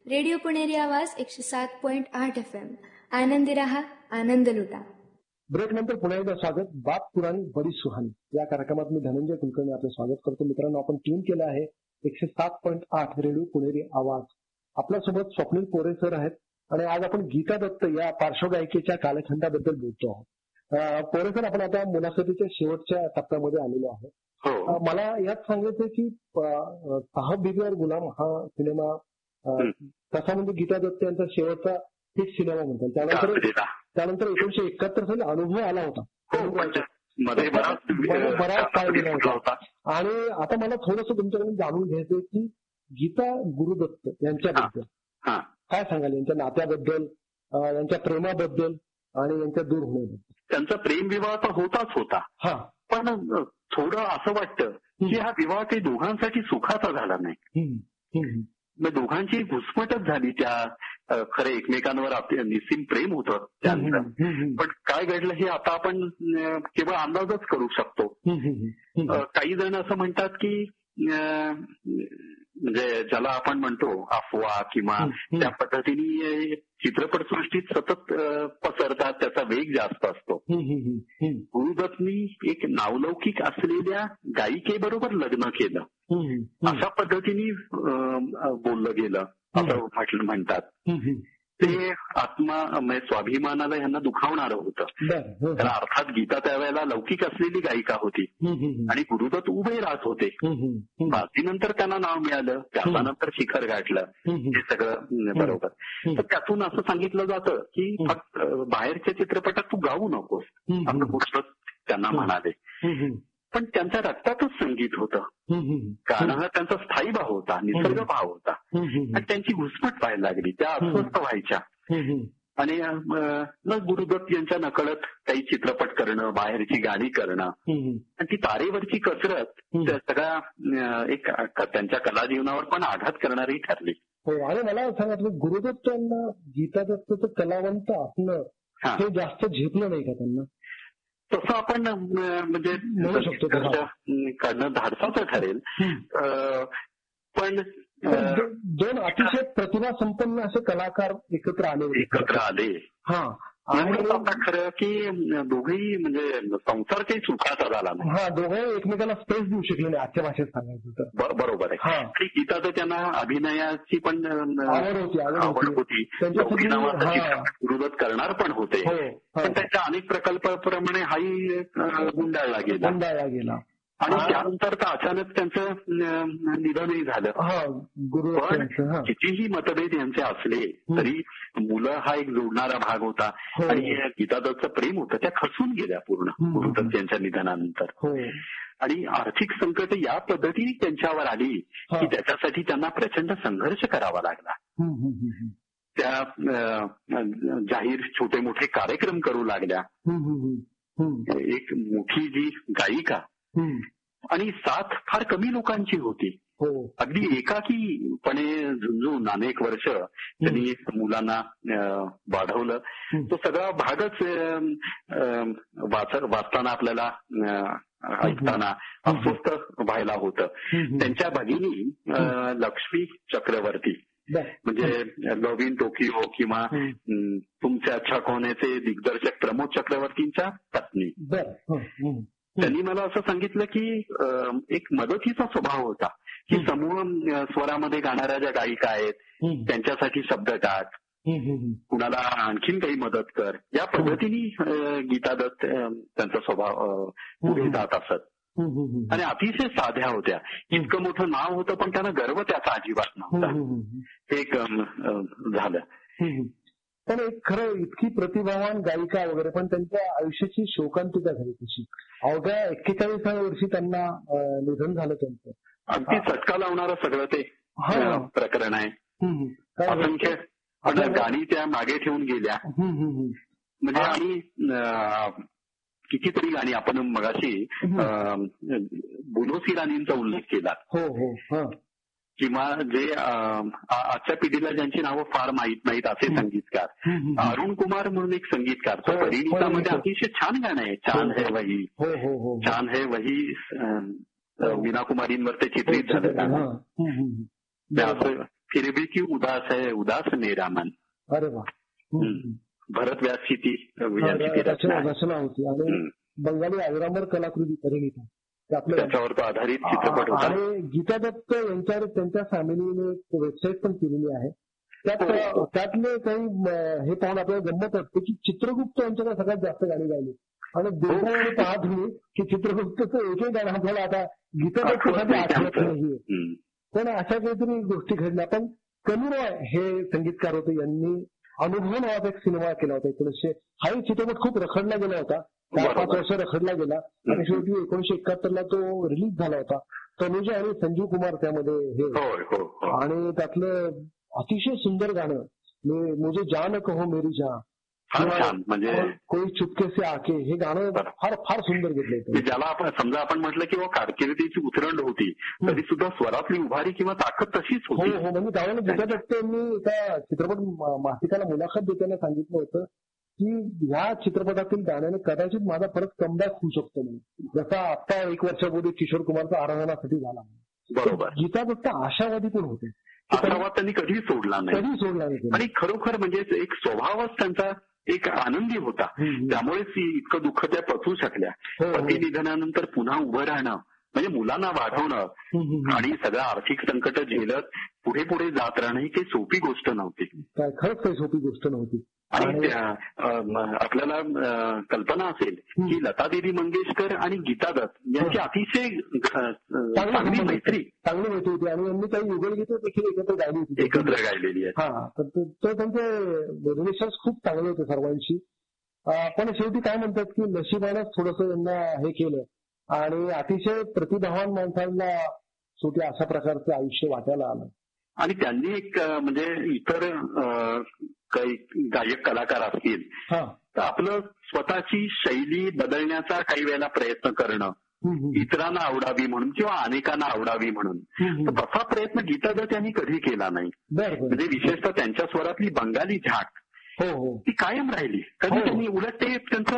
Radio पुणेरी आवाज 107.8 FM. आनंदी रहा, आनंद लुटा. ब्रेक नंतर पुन्हा एकदा स्वागत. बात पुराणी बडी सुहानी या कार्यक्रमात मी धनंजय कुलकर्णी आपलं स्वागत करतो. मित्रांनो, आपण ट्यून केलं आहे 107.8 रेडिओ पुणेरी आवाज. आपल्यासोबत स्वप्नील पोरे सर आहेत आणि आज आपण गीता दत्त या पार्श्वगायिकेच्या कालखंडाबद्दल बोलतो आहोत. पोरे सर, आपण आता मुलाखतीच्या शेवटच्या टप्प्यामध्ये आलेलो आहोत. मला यात सांगायचं की साहब बिगैर गुलाम हा सिनेमा तसा म्हणजे गीता दत्त यांचा शेवटचा हिट सिनेमा म्हणतात. त्यानंतर 1971 साली अनुभव आला होता. बराच काळ गेला होता. आणि आता मला थोडंसं तुमच्याकडून जाणून घ्यायचं की गीता गुरुदत्त यांच्याबद्दल काय सांगाल, यांच्या नात्याबद्दल, यांच्या प्रेमाबद्दल आणि यांच्या दूर होण्याबद्दल. त्यांचा प्रेमविवाह तर होताच होता, पण थोडं असं वाटतं की हा विवाह काही दोघांसाठी सुखाचा झाला नाही. मग दोघांची घुसमटच झाली. त्या खरं एकमेकांवर निस्सीम प्रेम होतं त्यांचं, पण काय घडलं हे आता आपण केवळ अंदाजच करू शकतो. काही जण असं म्हणतात की म्हणजे ज्याला आपण म्हणतो अफवा किंवा त्या पद्धतीने चित्रपटसृष्टीत सतत पसरतात, त्याचा वेग जास्त असतो. गुरुदत्तनी एक नावलौकिक असलेल्या गायिकेबरोबर लग्न केलं, अशा पद्धतीने बोललं गेलं असं म्हणतात. ते स्वाभिमानाला यांना दुखावणारं होतं. तर अर्थात गीता त्यावेळेला लौकिक असलेली गायिका होती आणि गुरुदत्त उभे राहत होते. बाकीनंतर त्यांना नाव मिळालं, त्याच्यानंतर शिखर गाठलं, हे सगळं बरोबर. तर त्यातून असं सांगितलं जातं की फक्त बाहेरच्या चित्रपटात तू गाऊ नकोस, असं गुरुदत्त त्यांना म्हणाले. पण त्यांच्या रक्तातच संगीत होतं, गाणं हा त्यांचा स्थायी भाव होता, निसर्ग भाव होता. आणि त्यांची घुसमट व्हायला लागली, त्या अस्वस्थ व्हायच्या. आणि मग गुरुदत्त यांच्या नकळत काही चित्रपट करणं, बाहेरची गाणी करणं आणि ती तारेवरची कसरत सगळ्या एक त्यांच्या कला जीवनावर पण आघात करणारी ठरली. हो, आणि मला सांगितलं गुरुदत्त यांना गीता दत्तचं कलावंत असणं हे जास्त झेपलं नाही का त्यांना? तसं आपण म्हणजे काढणं धाडसाचं ठरेल. पण दोन अतिशय प्रतिभा संपन्न असे कलाकार एकत्र आले. आणि आता खरं की दोघेही म्हणजे संसार काही सुखाचा झाला नाही. दोघेही एकमेकाला स्पेस देऊ शकले नाही, आजच्या भाषेत सांगायचं तर. बरोबर आहे. आणि गीता तर त्यांना अभिनयाची पण आवड होती. गुरुदत्त करणार पण होते, पण त्याच्या अनेक प्रकल्पाप्रमाणे हाही गुंडाळला गेला. आणि त्यानंतर तर अचानक त्यांचं निधनही झालं. पण कितीही मतभेद यांचे असले तरी मुलं हा एक जोडणारा भाग होता आणि गीता दत्तचं प्रेम होतं, त्या खचून गेल्या पूर्ण गुरुदत्त यांच्या निधनानंतर. आणि आर्थिक संकट या पद्धतीने त्यांच्यावर आली की त्याच्यासाठी त्यांना प्रचंड संघर्ष करावा लागला. त्या जाहीर छोटे मोठे कार्यक्रम करू लागल्या. एक मोठी जी गायिका आणि साथ फार कमी लोकांची होती. अगदी एकाकीपणे झुंजून अनेक वर्ष त्यांनी मुलांना वाढवलं. तो सगळा भागच वाचताना आपल्याला ऐकताना अस्वस्थ व्हायला होतं. त्यांच्या भगिनी लक्ष्मी चक्रवर्ती म्हणजे लव्ह इन टोकियो किंवा तुमच्या छक होण्याचे दिग्दर्शक प्रमोद चक्रवर्तींच्या पत्नी. त्यांनी मला असं सांगितलं की एक मदतीचा स्वभाव होता की समूह स्वरामध्ये गाणाऱ्या ज्या गायिका आहेत त्यांच्यासाठी शब्द टाक, कुणाला आणखीन काही मदत कर, या पद्धतीने गीता दत्त त्यांचा स्वभाव पुढे जात असत. आणि अतिशय साध्या होत्या. इतकं मोठं नाव होतं पण त्यांना गर्व त्याचा अजिबात नव्हता. हे एक झालं. पण एक खरं इतकी प्रतिभावान गायिका वगैरे, पण त्यांच्या आयुष्याची शोकांतिका झाली तशी. अवघ्या 41व्या वर्षी त्यांना निधन झालं त्यांचं. अगदी चटका लावणारं सगळं ते प्रकरण आहे. असंख्य गाणी त्या मागे ठेवून गेल्या. म्हणजे आणि कितीतरी गाणी आपण मगाशी बुलोसी राणींचा उल्लेख केला किंवा जे आजच्या पिढीला ज्यांची नावं फार माहीत नाहीत असे संगीतकार, अरुण कुमार म्हणून एक संगीतकार, तो परिणीतामध्ये अतिशय छान गाणं आहे, चांद है वही, चांद है वही, मीना कुमारींवर ते चित्रित झालं गाणं. असं फिर भी क्यों उदास है उदास मेरा मन. अरे वा. भरत व्यासची ती रचना होती आणि बंगाली अजरामर कलाकृती परिणित त्याच्यावर तो आधारित चित्रपट होता. आणि गीता दत्त यांच्यावर त्यांच्या फॅमिलीने वेबसाईट पण केलेली आहे. त्यातले काही हे पाहून आपल्याला गंमत वाटते की चित्रगुप्त यांच्याकडे सगळ्यात जास्त गाणी गायली आणि दुर्दैवाने पहा तुम्ही की चित्रगुप्तचं एकही गाणं आपल्याला आता गीता दत्तसाठी आठवत नाहीये. पण अशा काहीतरी गोष्टी घडल्या. पण कमी रॉय हे संगीतकार होते, यांनी अनुभव नावाचा एक सिनेमा केला होता 1900. हाही चित्रपट खूप रखडला गेला होता, 4-5 वर्ष रखडला गेला आणि शेवटी 1971ला तो रिलीज झाला होता. तनुजा आणि संजीव कुमार त्यामध्ये हे आणि त्यातलं अतिशय सुंदर गाणं मुझे जान कहो मेरी जान म्हणजे कोई चुपके से आके हे गाणं फार फार सुंदर घेतलंय. ज्याला आपण समजा आपण म्हटलं की कारकिर्दीची उतरंड होती तरी सुद्धा स्वरातली उभारी किंवा ताकद तशीच होती. हो म्हणजे त्यावेळेला गीता दत्त यांनी एका चित्रपट मासिकाला मुलाखत देताना सांगितलं होतं की ह्या चित्रपटातील गाण्याने कदाचित माझा परत कमबॅक होऊ शकतो म्हणून, जसा आता 1 वर्षापूर्वी किशोर कुमारचा आराधनासाठी झाला. बरोबर. गीता दत्त आशावादी पण होते. आशावाद त्यांनी कधीच सोडला नाही आणि खरोखर म्हणजे एक स्वभावच त्यांचा एक आनंदी होता. त्यामुळेच इतकं दुःख त्या पचवू शकल्या. पती निधनानंतर पुन्हा उभं राहणं म्हणजे मुलांना वाढवणं आणि सगळं आर्थिक संकट झेलत पुढे पुढे जात राहणं ही काही सोपी गोष्ट नव्हती. खरंच काही सोपी गोष्ट नव्हती. आणि आपल्याला कल्पना असेल की लतादीदी मंगेशकर आणि गीता दत्त यांची अतिशय चांगली मैत्री होती आणि यांनी काही युगलगीतं देखील एकत्र गायलेली आहेत. तर त्यांचे रिलेशन्स खूप चांगले होते सर्वांशी. पण शेवटी काय म्हणतात की नशिबानंच थोडंसं यांना हे केलं आणि अतिशय प्रतिभावान माणसांना शेवटी अशा प्रकारचं आयुष्य वाटायला आलं. आणि त्यांनी एक म्हणजे इतर काही गायक कलाकार असतील तर आपलं स्वतःची शैली बदलण्याचा काही वेळेला प्रयत्न करणं, इतरांना आवडावी म्हणून किंवा अनेकांना आवडावी म्हणून, तर तसा प्रयत्न गीता दत्त यांनी कधी केला नाही. म्हणजे विशेषतः त्यांच्या स्वरातली बंगाली झाक ती कायम राहिली. कधी त्यांनी उलट ते त्यांचं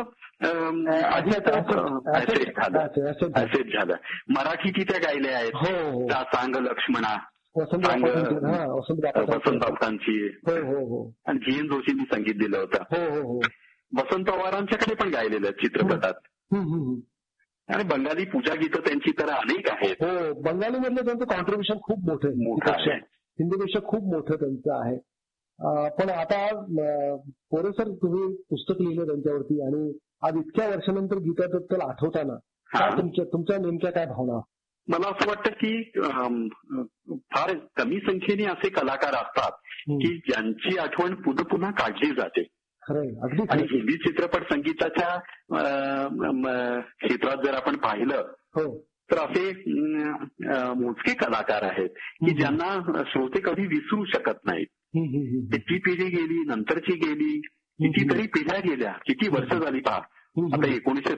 ॲसेट झालं. मराठीची त्या गायल्या आहेत त्या सांग लक्ष्मणा, वसंत बापटांची आणि जी एन जोशींनी संगीत दिलं होतं. वसंत पवारांच्याकडे पण गायलेलं आहे चित्रपटात. आणि बंगाली पूजा गीतं त्यांची तर अनेक आहेत. बंगाली मधलं त्यांचं कॉन्ट्रीब्युशन खूप मोठं आहे, हिंदीपेक्षा खूप मोठं त्यांचं आहे. पण आता पोरे सर तुम्ही पुस्तक लिहिलं त्यांच्यावरती आणि आज इतक्या वर्षानंतर गीता दत्तला आठवताना तुमच्या नेमक्या काय भावना? मला असं वाटतं की फार कमी संख्येने असे कलाकार असतात की ज्यांची आठवण पुन्हा पुन्हा काढली जाते. आणि हिंदी चित्रपट संगीताच्या क्षेत्रात जर आपण पाहिलं तर असे मोजके कलाकार आहेत की ज्यांना श्रोते कधी विसरू शकत नाहीत. ती पिढी गेली, नंतरची गेली, कितीतरी पिढ्या गेल्या, किती वर्ष झाली पहा. आता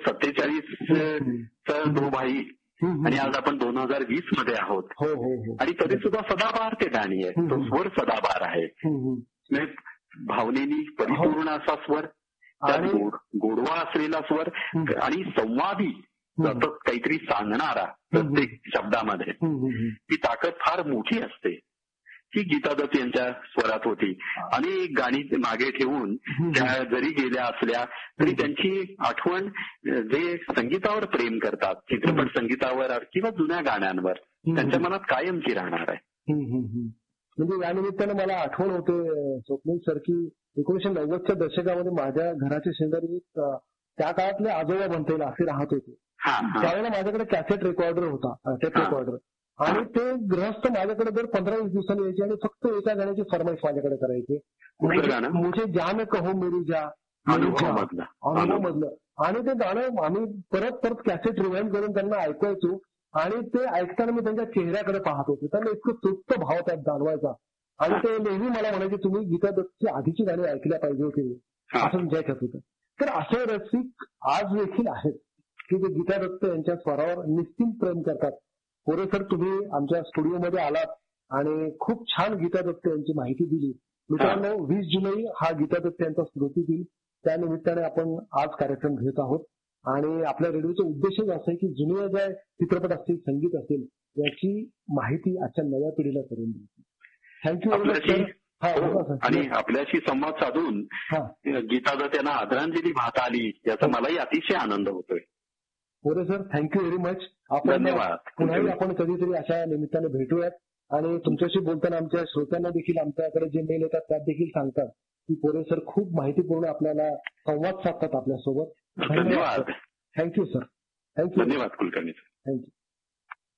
1947चा दो भाई आणि आज आपण 2020 मध्ये आहोत आणि तरी सुद्धा सदाबहार ते गाणी आहे. तो स्वर सदाबहार आहे. भावनेनी परिपूर्ण असा स्वर, त्यात गोडवा असलेला स्वर आणि संवादी सतत काहीतरी सांगणारा प्रत्येक शब्दामध्ये ती ताकद फार मोठी असते. ही गीता दत्त यांच्या स्वरात होती. आणि गाणी मागे ठेवून त्या जरी गेल्या असल्या तरी त्यांची आठवण जे संगीतावर प्रेम करतात, चित्रपट संगीतावर किंवा जुन्या गाण्यांवर, त्यांच्या मनात कायमची राहणार आहे. म्हणजे या निमित्तानं मला आठवण होते स्वप्नील सर की 1990च्या दशकामध्ये माझ्या घराच्या शेजारी त्या काळातले आजोबा म्हणता येईल असे राहत होते. त्यावेळेला माझ्याकडे कॅसेट रेकॉर्डर होता, टेप रेकॉर्डर, आणि ते गृहस्थ माझ्याकडे दर 15-20 दिवसांनी यायचे आणि फक्त एका गाण्याची फरमाईश माझ्याकडे करायचे. मुझे जान कहो मेरी जा, अनुभवमधलं. आणि ते गाणं आम्ही परत परत कॅसेट रिवाइंड करून त्यांना ऐकायचो आणि ते ऐकताना मी त्यांच्या चेहऱ्याकडे पाहत होते. त्यांना इतकं तृप्त भाव त्यात जाणवायचा आणि ते नेहमी मला म्हणायचे तुम्ही गीता दत्तची आधीची गाणी ऐकल्या पाहिजे होती असं विचारत होतं. तर असे रसिक आज देखील आहेत की ते गीता दत्त यांच्या स्वरावर निश्चित प्रेम करतात. पोरे सर तुम्ही आमच्या स्टुडिओमध्ये आलात आणि खूप छान गीता दत्त यांची माहिती दिली. मित्रांनो 20 जुलै हा गीता दत्त यांचा स्मृती दिन, त्यानिमित्ताने आपण आज कार्यक्रम घेत आहोत आणि आपल्या रेडिओचा उद्देशच असा आहे की जुने जे चित्रपट असतील, संगीत असेल, याची माहिती आजच्या नव्या पिढीला करून द्यायची. थँक्यू आपल्याशी सर. आणि आपल्याशी संवाद साधून गीताला त्यांना आदरांजली वाहता आली याचा मलाही अतिशय आनंद होतोय. More sir, thank you very much. आपण धन्यवाद. पुन्हाही आपण कधीतरी अशा निमित्ताने भेटूयात आणि तुमच्याशी बोलताना आमच्या श्रोत्यांना देखील आमच्याकडे जे मेल येतात त्यात देखील सांगतात की पोरे सर खूप माहितीपूर्ण आपल्याला संवाद साधतात आपल्यासोबत. धन्यवाद. Thank you sir. थँक्यू. धन्यवाद कुलकर्णी सर. थँक्यू.